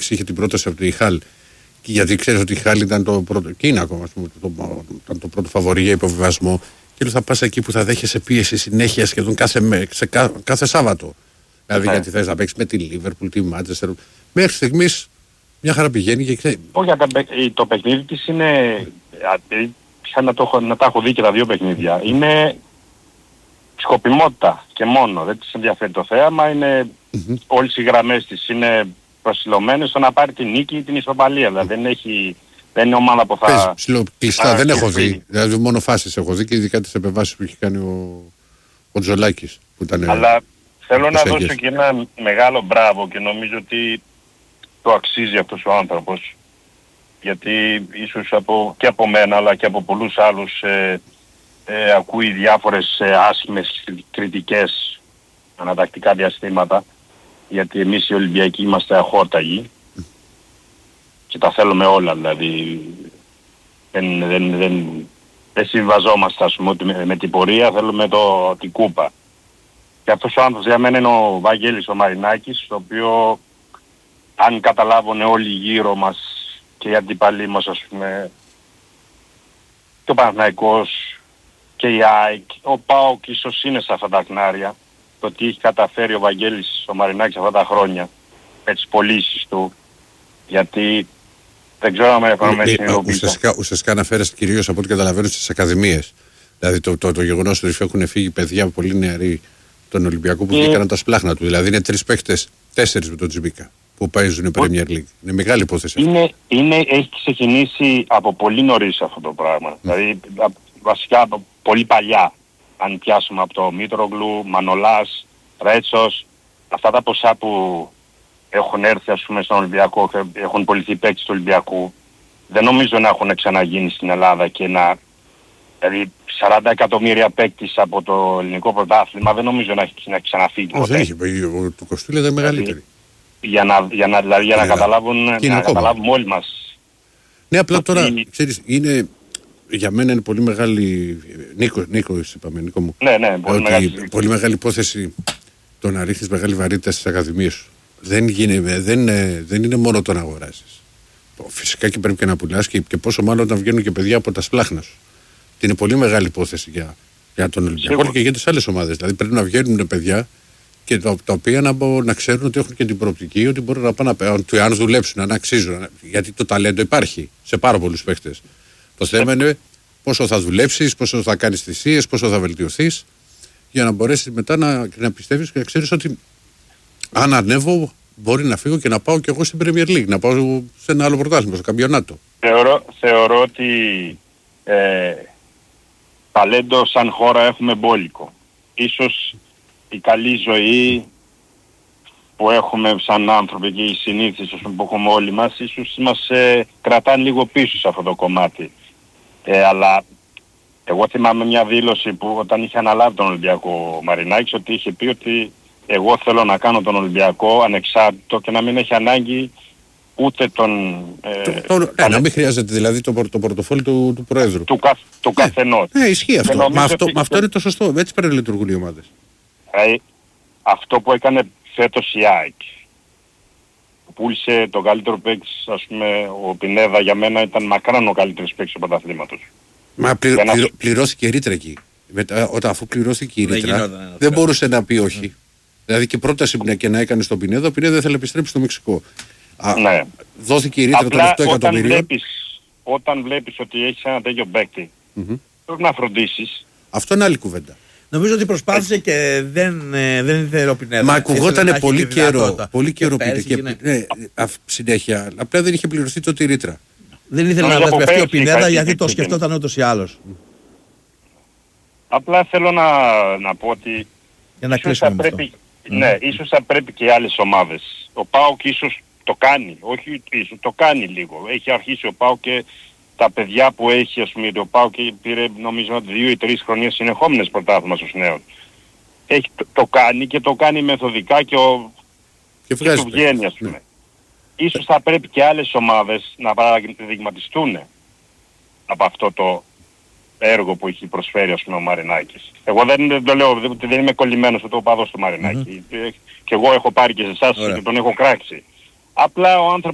παίξει, είχε την πρόταση από τη Χάλ. Γιατί ξέρει ότι η Χάλ ήταν το πρώτο. Και είναι ακόμα, ήταν το πρώτο φαβορί για υποβιβασμό. Και θα πα εκεί που θα δέχεσαι πίεση συνέχεια σχεδόν κάθε Σάββατο. Δηλαδή, γιατί θε να παίξει με τη Λίβερπουλ, τη Μάντσεστερ. Μέχρι στιγμή μια χαρά πηγαίνει και ξέρει. Όχι, το παιχνίδι της είναι. Να τα έχω δει και τα δύο παιχνίδια. Είναι σκοπιμότητα και μόνο. Δεν της ενδιαφέρει το θέαμα. Είναι όλες οι γραμμές της είναι προσιλωμένες στο να πάρει την νίκη ή την ισοπαλία. Δηλαδή δεν είναι ομάδα που θα. Κλειστά δεν έχω δει. Δηλαδή μόνο φάσεις έχω δει και ειδικά τις επεμβάσεις που έχει κάνει ο Τζολάκης. Αλλά θέλω να δώσω και ένα μεγάλο μπράβο και νομίζω ότι το αξίζει αυτός ο άνθρωπος. Γιατί ίσως και από μένα αλλά και από πολλούς άλλους ακούει διάφορες άσχημες κριτικές ανατακτικά διαστήματα, γιατί εμείς οι Ολυμπιακοί είμαστε αχόρταγοι και τα θέλουμε όλα, δηλαδή δεν συμβαζόμαστε, ας πούμε, ότι με την πορεία θέλουμε την κούπα. Και αυτός ο άνθρωπος για μένα είναι ο Βαγγέλης ο Μαρινάκης, το οποίο αν καταλάβουν όλοι γύρω μας και οι αντιπαλοί μας, ας πούμε, και ο Παναθηναϊκός και η ΑΕΚ, ο ΠΑΟΚ ίσως είναι σε αυτά τα χνάρια, το τι έχει καταφέρει ο Βαγγέλης ο Μαρινάκης αυτά τα χρόνια με τις πωλήσεις του, γιατί δεν ξέρω αν έχουμε συνειδητοποιήσει. Ουσιαστικά αναφέρεστε κυρίως από ό,τι καταλαβαίνω στις ακαδημίες. Δηλαδή το γεγονός ότι έχουν φύγει παιδιά πολύ νεαροί τον Ολυμπιακό που βγήκαν τα σπλάχνα του. Δηλαδή είναι 3 παίχτες, 4 με τον Τζιμπίκα που παίζουν Premier League. Είναι μεγάλη υπόθεση. Έχει ξεκινήσει από πολύ νωρίς αυτό το πράγμα. Δηλαδή βασικά από πολύ παλιά. Αν πιάσουμε από το Μήτρογλου, Μανολάς, Ρέτσος, αυτά τα ποσά που έχουν έρθει, ας πούμε, στον Ολυμπιακό και έχουν πωληθεί παίκτες του Ολυμπιακού, δεν νομίζω να έχουν ξαναγίνει στην Ελλάδα και δηλαδή 40 εκατομμύρια παίκτης από το ελληνικό πρωτάθλημα δεν νομίζω να έχει ξαναφύγει. Δεν είχε, το Κοστούλη ήταν μεγαλύτερη. Για να καταλάβουμε όλοι μας. Ναι, απλά τώρα, ξέρεις, είναι, για μένα είναι πολύ μεγάλη, Νίκο είπαμε, Νίκο μου, ναι, πολύ μεγάλη υπόθεση το να ρίχνεις μεγάλη βαρύτητα στις ακαδημίες σου. Δεν είναι μόνο το να αγοράσεις. Φυσικά και πρέπει και να πουλάς και πόσο μάλλον να βγαίνουν και παιδιά από τα σπλάχνα σου. Είναι πολύ μεγάλη υπόθεση για τον Ολυμπιακό και για τις άλλες ομάδες. Δηλαδή πρέπει να βγαίνουν παιδιά και τα οποία να ξέρουν ότι έχουν και την προοπτική, ότι μπορούν να πάνε αν δουλέψουν, να αξίζουν. Γιατί το ταλέντο υπάρχει σε πάρα πολλούς παίχτες. Το θέμα είναι πόσο θα δουλέψεις, πόσο θα κάνεις θυσίες, πόσο θα βελτιωθείς, για να μπορέσεις μετά να πιστεύεις και να ξέρεις ότι αν ανέβω μπορεί να φύγω και να πάω κι εγώ στην Premier League, να πάω σε ένα άλλο πρωτάθλημα, στο καμπιονάτο. Θεωρώ ότι ταλέντο σαν χώρα έχουμε μπόλικο. Ίσως η καλή ζωή που έχουμε σαν άνθρωποι και οι συνήθειες που έχουμε όλοι μας, ίσως μας κρατάνε λίγο πίσω σε αυτό το κομμάτι. Αλλά εγώ θυμάμαι μια δήλωση που όταν είχε αναλάβει τον Ολυμπιακό Μαρινάκης, ότι είχε πει ότι εγώ θέλω να κάνω τον Ολυμπιακό ανεξάρτητο και να μην έχει ανάγκη ούτε τον... να μην χρειάζεται δηλαδή το πορτοφόλι του Προέδρου. Του καθενός. Ισχύει αυτό. Αυτό είναι το σωστό. Έτσι πρέπει να λειτουργούν οι ομάδες. Αυτό που έκανε φέτος η ΑΕΚ, που πούλησε τον καλύτερο παίκτη, ας πούμε, ο Πινέδα για μένα ήταν μακράν ο καλύτερος παίκτης του πρωταθλήματος. Μα πληρώθηκε ρήτρα εκεί. Αφού πληρώθηκε η ρήτρα δεν μπορούσε να πει όχι. Δηλαδή και πρόταση που και να έκανε στον Πινέδα, ο Πινέδα δεν θέλει να επιστρέψει στο Μεξικό. Ναι. Δόθηκε η ρήτρα των 8 εκατομμυρίων. Όταν βλέπεις ότι έχεις ένα τέτοιο παίκτη, πρέπει να φροντίσεις. Αυτό είναι άλλη κουβέντα. Νομίζω ότι προσπάθησε και δεν ήθελε ο Πινέδα. Μα ακουγόταν πολύ καιρό συνέχεια. Απλά δεν είχε πληρωθεί τότε η ρήτρα. Δεν ήθελε να δεσμευτεί ο Πινέδα γιατί το σκεφτόταν ούτως ή άλλως. Απλά θέλω να πω ότι ίσως θα πρέπει και οι άλλες ομάδες. Ο ΠΑΟΚ ίσως το κάνει, όχι ίσως, το κάνει λίγο. Έχει αρχίσει ο ΠΑΟΚ και τα παιδιά που έχει, ας πούμε, ο ΠΑΟΚ πήρε νομίζω 2 ή 3 χρονιές συνεχόμενες πρωτάθλημα στους νέους. Το κάνει και το κάνει μεθοδικά και του βγαίνει, ας πούμε. Ναι. Ίσως θα πρέπει και άλλες ομάδες να παραδειγματιστούν από αυτό το έργο που έχει προσφέρει, ας πούμε, ο Μαρινάκης. Εγώ δεν το λέω, δεν είμαι κολλημένος στο παδός του Μαρινάκη. Και εγώ έχω πάρει και σε εσάς και τον έχω κράξει. Απλά ο άνθρωπος